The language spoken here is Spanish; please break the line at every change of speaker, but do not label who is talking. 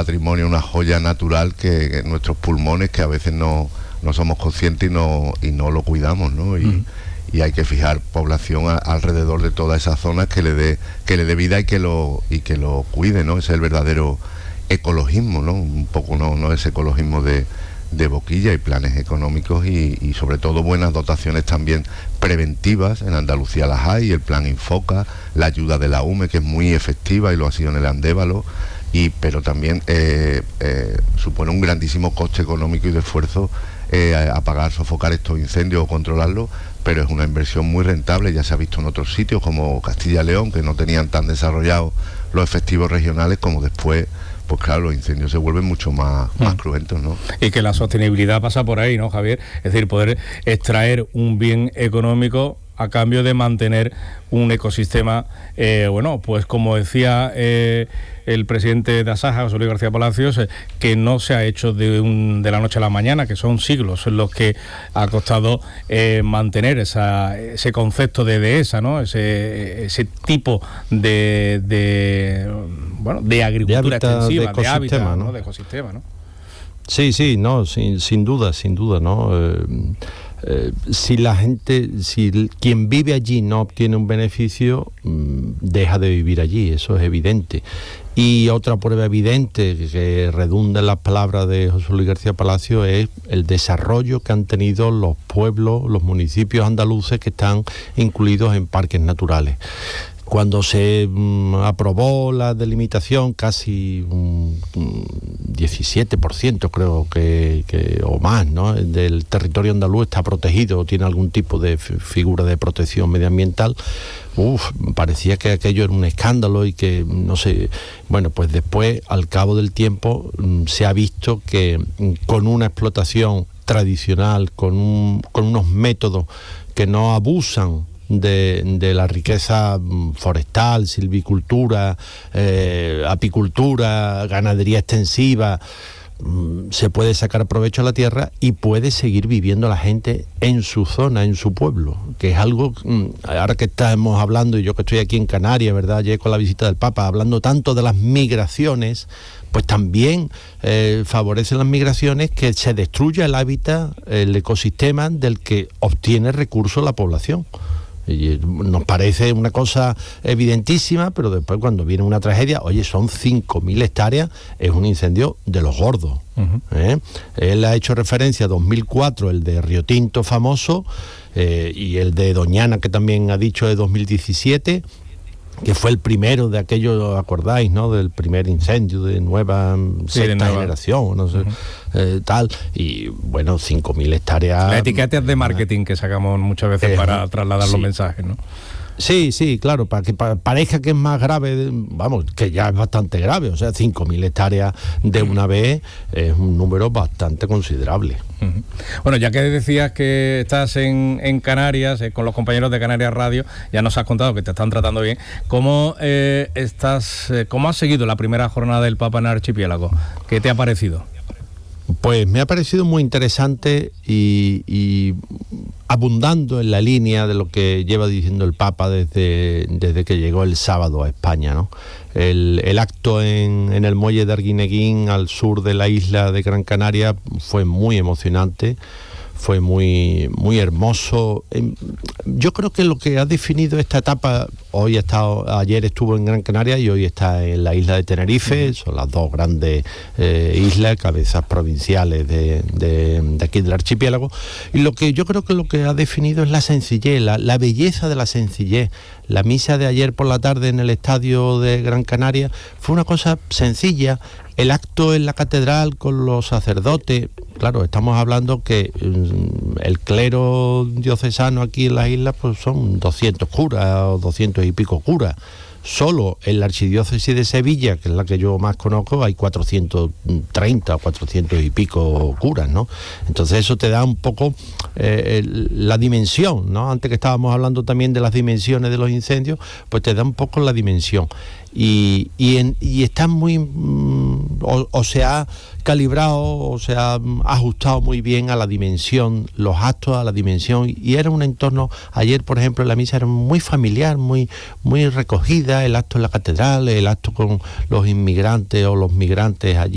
patrimonio, una joya natural que nuestros pulmones, que a veces no somos conscientes y no lo cuidamos, ¿no? Y hay que fijar población alrededor de toda esa zona que le dé vida y que lo cuide, ¿no? Ese es el verdadero ecologismo, ¿no? Un poco no es ecologismo de boquilla, y planes económicos y sobre todo buenas dotaciones también preventivas. En Andalucía las hay, el plan Infoca, la ayuda de la UME, que es muy efectiva y lo ha sido en el Andévalo, pero también supone un grandísimo coste económico y de esfuerzo apagar, sofocar estos incendios o controlarlos, pero es una inversión muy rentable. Ya se ha visto en otros sitios como Castilla y León, que no tenían tan desarrollados los efectivos regionales, como después, pues claro, los incendios se vuelven mucho más cruentos, ¿no? Y que la sostenibilidad pasa por ahí, ¿no, Javier? Es decir, poder extraer un bien económico a cambio de mantener un ecosistema, pues como decía el presidente de Asaja, José Luis García Palacios, que no se ha hecho de la noche a la mañana, que son siglos en los que ha costado mantener ese concepto de dehesa, ¿no? Ese tipo de agricultura extensiva, de hábitat, ¿no? De ecosistema, ¿no?
Sí, no, sin duda, ¿no? Si quien vive allí no obtiene un beneficio, deja de vivir allí, eso es evidente. Y otra prueba evidente que redunda en las palabras de José Luis García Palacio es el desarrollo que han tenido los pueblos, los municipios andaluces que están incluidos en parques naturales. Cuando se aprobó la delimitación, casi un 17%, creo que o más, ¿no?, del territorio andaluz está protegido o tiene algún tipo de figura de protección medioambiental. Parecía que aquello era un escándalo y que, no sé, bueno, pues después, al cabo del tiempo, se ha visto que con una explotación tradicional, con unos métodos que no abusan de la riqueza forestal, silvicultura, apicultura, ganadería extensiva, se puede sacar provecho a la tierra y puede seguir viviendo la gente en su zona, en su pueblo, que es algo, ahora que estamos hablando, y yo que estoy aquí en Canarias, ¿verdad?, ayer con la visita del Papa, hablando tanto de las migraciones, pues también favorecen las migraciones, que se destruya el hábitat, el ecosistema del que obtiene recursos la población. Y nos parece una cosa evidentísima, pero después cuando viene una tragedia, oye, son 5.000 hectáreas, es un incendio de los gordos. Él ha hecho referencia a 2004, el de Río Tinto famoso, y el de Doñana, que también ha dicho, de 2017, que fue el primero de aquello, ¿acordáis, no?, del primer incendio de nueva sexta generación, no sé, tal, y bueno, 5.000 hectáreas. Las etiquetas de marketing que sacamos muchas veces para trasladar los mensajes, ¿no? Sí, claro, para que parezca que es más grave, vamos, que ya es bastante grave, o sea, 5.000 hectáreas de una vez es un número bastante considerable. Bueno, ya que decías que estás en Canarias, con los compañeros de Canarias Radio, ya nos has contado que te están tratando bien. ¿Cómo has seguido la primera jornada del Papa en el archipiélago? ¿Qué te ha parecido? Pues me ha parecido muy interesante y abundando en la línea de lo que lleva diciendo el Papa desde que llegó el sábado a España, ¿no? El acto en el muelle de Arguineguín, al sur de la isla de Gran Canaria, fue muy emocionante, fue muy, muy hermoso. Yo creo que lo que ha definido esta etapa, ayer estuvo en Gran Canaria y hoy está en la isla de Tenerife, son las dos grandes islas, cabezas provinciales de aquí del archipiélago, y yo creo que lo que ha definido es la sencillez, la belleza de la sencillez. La misa de ayer por la tarde en el estadio de Gran Canaria fue una cosa sencilla. El acto en la catedral con los sacerdotes, claro, estamos hablando que el clero diocesano aquí en las islas pues son 200 curas o 200 y pico curas. Solo en la archidiócesis de Sevilla, que es la que yo más conozco, hay 430 o 400 y pico curas, ¿no? Entonces eso te da un poco la dimensión, ¿no? Antes que estábamos hablando también de las dimensiones de los incendios, pues te da un poco la dimensión. Y está muy... o se ha calibrado, o se ha ajustado muy bien a la dimensión, los actos a la dimensión, y era un entorno, ayer por ejemplo en la misa era muy familiar, muy, muy recogida, el acto en la catedral, el acto con los inmigrantes o los migrantes allí